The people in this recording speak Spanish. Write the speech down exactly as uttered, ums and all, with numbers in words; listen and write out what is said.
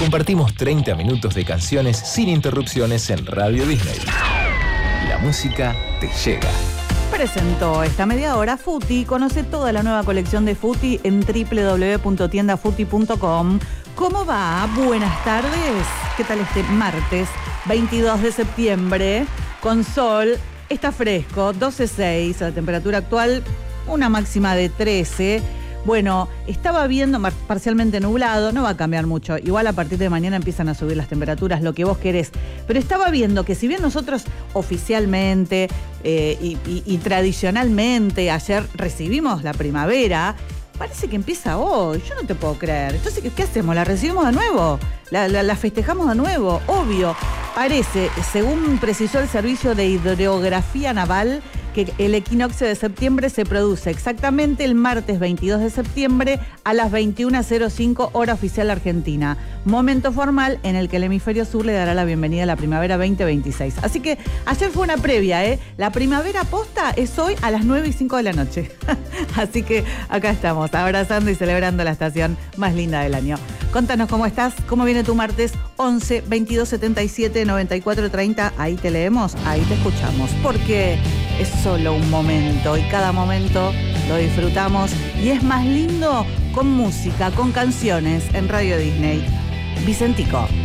Compartimos treinta minutos de canciones sin interrupciones en Radio Disney. La música te llega. Presentó esta media hora Futi. Conoce toda la nueva colección de Futi en doble u doble u doble u punto tienda futi punto com. ¿Cómo va? Buenas tardes. ¿Qué tal este martes veintidós de septiembre? Con sol, está fresco, doce punto seis, la temperatura actual, una máxima de trece. Bueno, estaba viendo parcialmente nublado, no va a cambiar mucho. Igual a partir de mañana empiezan a subir las temperaturas, lo que vos querés. Pero estaba viendo que si bien nosotros oficialmente eh, y, y, y tradicionalmente ayer recibimos la primavera, parece que empieza hoy. Yo no te puedo creer. Entonces, ¿qué hacemos? ¿La recibimos de nuevo? ¿La, la, la festejamos de nuevo? Obvio. Parece, según precisó el Servicio de Hidrografía Naval, que el equinoccio de septiembre se produce exactamente el martes veintidós de septiembre a las veintiuna cero cinco hora oficial argentina. Momento formal en el que el hemisferio sur le dará la bienvenida a la primavera veinte veintiséis. Así que ayer fue una previa, ¿eh? La primavera posta es hoy a las nueve y cinco de la noche. Así que acá estamos, abrazando y celebrando la estación más linda del año. Contanos cómo estás, cómo viene tu martes. Once veintidós setenta y siete noventa y cuatro treinta. Ahí te leemos, ahí te escuchamos. Porque es solo un momento y cada momento lo disfrutamos y es más lindo con música, con canciones en Radio Disney. Vicentico.